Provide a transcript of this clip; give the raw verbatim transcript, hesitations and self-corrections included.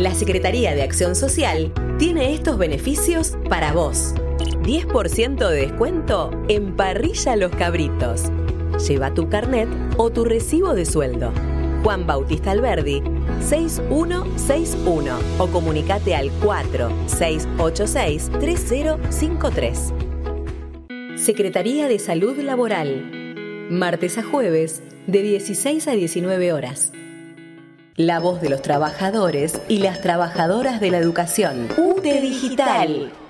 La Secretaría de Acción Social tiene estos beneficios para vos. diez por ciento de descuento en Parrilla Los Cabritos. Lleva tu carnet o tu recibo de sueldo. Juan Bautista Alberdi, seis uno seis uno o comunicate al cuatro seis ocho seis tres cero cinco tres. Secretaría de Salud Laboral. Martes a jueves, de dieciséis a diecinueve horas. La voz de los trabajadores y las trabajadoras de la educación. U T E Digital.